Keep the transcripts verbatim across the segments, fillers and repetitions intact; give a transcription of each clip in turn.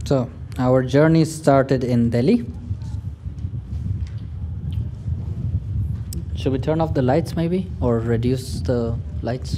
So our journey started in Delhi. Should we turn off the lights maybe, or reduce the lights?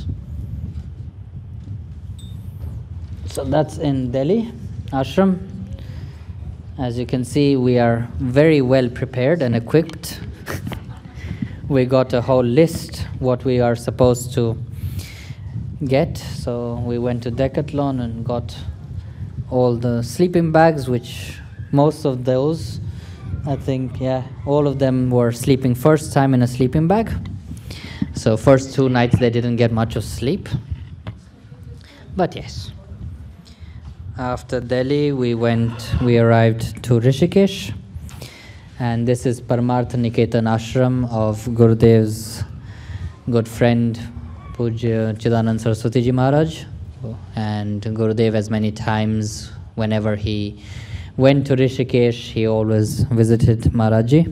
So that's in Delhi ashram. As you can see, we are very well prepared and equipped. We got a whole list what we are supposed to get. So we went to Decathlon and got all the sleeping bags, which most of those, I think, yeah, all of them were sleeping first time in a sleeping bag. So first two nights they didn't get much of sleep. But yes. After Delhi, we went, we arrived to Rishikesh. And this is Paramartha Niketan Ashram of Gurudev's good friend, Pujya Chidanand Saraswati Ji Maharaj. And Gurudev, as many times, whenever he went to Rishikesh, he always visited Maharaji.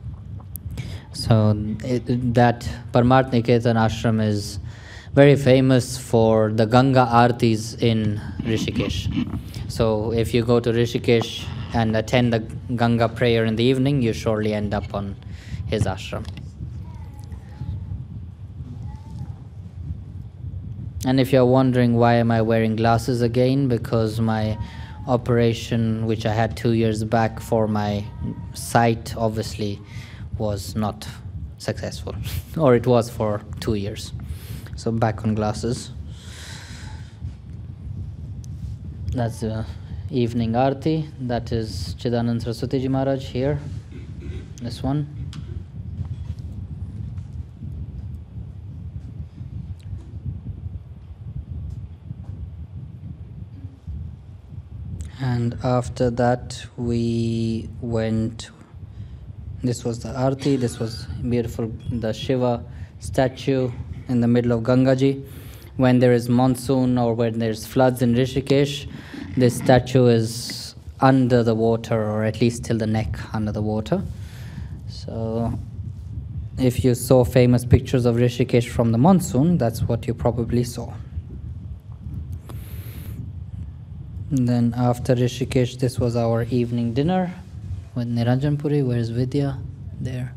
So it, that Paramartha Niketan Ashram is very famous for the Ganga Aartis in Rishikesh. So if you go to Rishikesh and attend the Ganga prayer in the evening, you surely end up on his ashram. And if you're wondering why am I wearing glasses again, because my operation, which I had two years back for my sight, obviously was not successful, or it was for two years. So back on glasses. That's the evening Aarti. That is Chidanand Saraswati Ji Maharaj here. This one. And after that we went, this was the Aarti, this was beautiful, the Shiva statue in the middle of Gangaji. When there is monsoon or when there's floods in Rishikesh, this statue is under the water, or at least till the neck under the water. So if you saw famous pictures of Rishikesh from the monsoon, that's what you probably saw. And then after Rishikesh, this was our evening dinner with Niranjan Puri. Where's Vidya? There.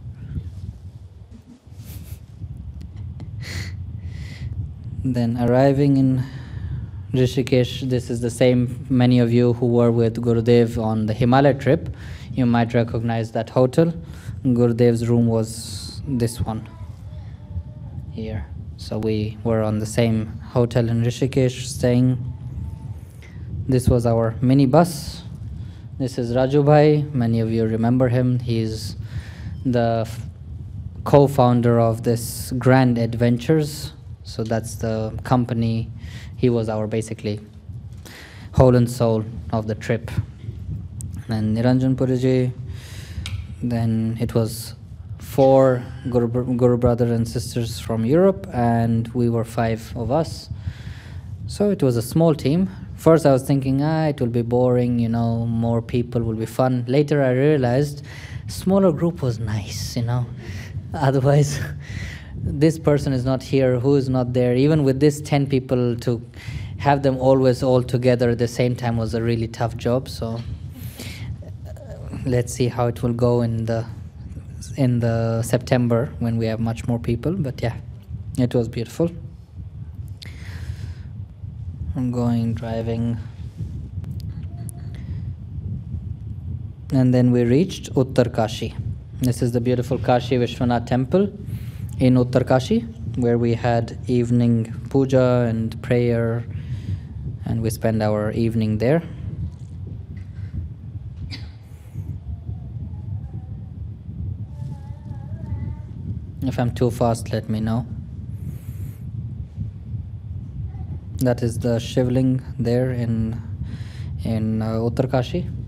Then arriving in Rishikesh, this is the same, many of you who were with Gurudev on the Himalaya trip, you might recognize that hotel. Gurudev's room was this one here. So we were on the same hotel in Rishikesh staying. This was our minibus. This is Raju Bhai. Many of you remember him. He's the co-founder of this Grand Adventures. So that's the company. He was our basically whole and soul of the trip. And Niranjan Puriji. Then it was four Guru, Guru brothers and sisters from Europe, and we were five of us. So it was a small team. First I was thinking, ah, it will be boring, you know, more people will be fun. Later I realized smaller group was nice, you know. Otherwise, this person is not here, who is not there. Even with this ten people, to have them always all together at the same time was a really tough job. So uh, let's see how it will go in the in the September when we have much more people. But yeah, it was beautiful. I'm going, driving. And then we reached Uttar Kashi. This is the beautiful Kashi Vishwanath temple in Uttar Kashi, where we had evening puja and prayer, and we spent our evening there. If I'm too fast, let me know. That is the Shivling there in in uh, Uttar Kashi.